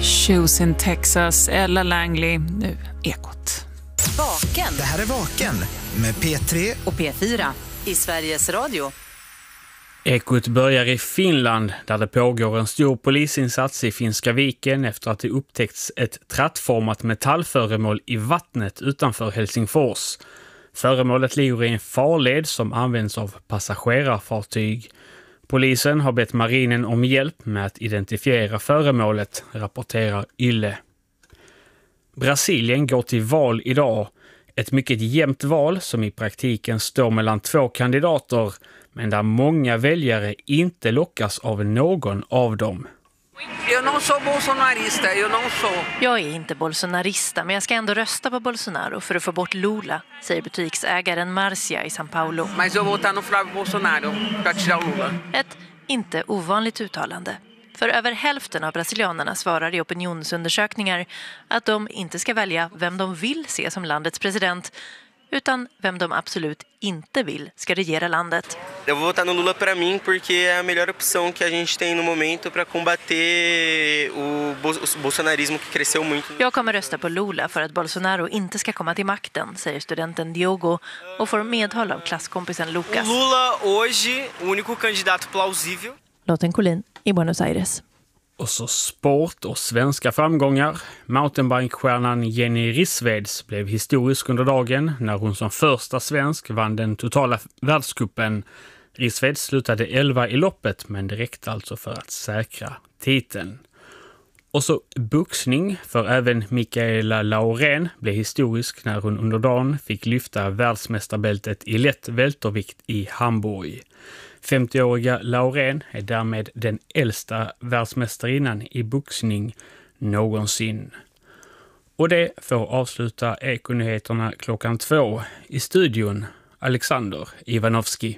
Shoes in Texas, Ella Langley, nu Ekot. Vaken. Det här är Vaken med P3 och P4 i Sveriges Radio. Ekot börjar i Finland där det pågår en stor polisinsats i Finska viken efter att det upptäckts ett trattformat metallföremål i vattnet utanför Helsingfors. Föremålet ligger i en farled som används av passagerarfartyg. Polisen har bett marinen om hjälp med att identifiera föremålet, rapporterar Yle. Brasilien går till val idag. Ett mycket jämnt val som i praktiken står mellan två kandidater, men där många väljare inte lockas av någon av dem. Jag är inte bolsonarista, men jag ska ändå rösta på Bolsonaro för att få bort Lula, säger butiksägaren Marcia i São Paulo. Ett inte ovanligt uttalande. För över hälften av brasilianerna svarar i opinionsundersökningar att de inte ska välja vem de vill se som landets president, utan vem de absolut inte vill ska regera landet. Jag vill vota no Lula para mim porque é a melhor opção que a gente tem no momento para combater o bolsonarismo que cresceu muito. Jag kommer rösta på Lula för att Bolsonaro inte ska komma till makten, säger studenten Diogo och får medhåll av klasskompisen Lucas. Lula hoje o único candidato plausível. Lotten Collin i Buenos Aires. Och så sport och svenska framgångar. Mountainbikestjärnan Jenny Rissveds blev historisk under dagen när hon som första svensk vann den totala världscupen. Rissveds slutade 11 i loppet, men det räckte alltså för att säkra titeln. Och så boxning, för även Mikaela Laurén blev historisk när hon under dagen fick lyfta världsmästarbältet i lätt vältervikt i Hamburg. 50-åriga Laurén är därmed den äldsta världsmästarinnan i boxning någonsin. Och det får avsluta Ekonyheterna 2:00 i studion. Alexander Ivanovski.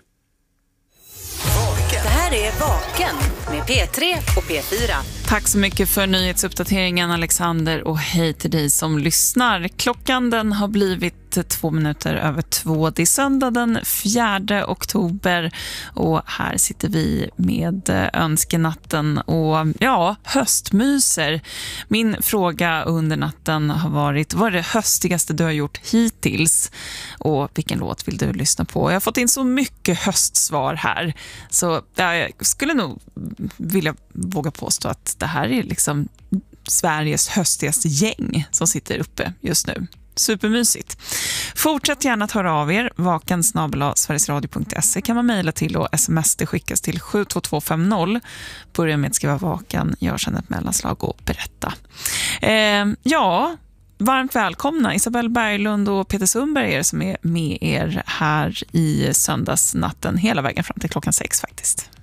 Det här är Vaken med P3 och P4. Tack så mycket för nyhetsuppdateringen, Alexander, och hej till dig som lyssnar. Klockan den har blivit 2:02. Det är söndag den 4 oktober och här sitter vi med önskenatten och höstmyser. Min fråga under natten har varit: vad är det höstigaste du har gjort hittills? Och vilken låt vill du lyssna på? Jag har fått in så mycket höstsvar här, så jag skulle nog vilja våga påstå att det här är liksom Sveriges höstigaste gäng som sitter uppe just nu. Supermysigt. Fortsätt gärna att höra av er. vaken@sverigesradio.se kan man mejla till och sms det skickas till 72250. Börja med att skriva vaken, gör sedan ett mellanslag och berätta. Varmt välkomna Isabel Berglund och Peter Sundberg är som är med er här i söndagsnatten hela vägen fram till klockan 6 faktiskt.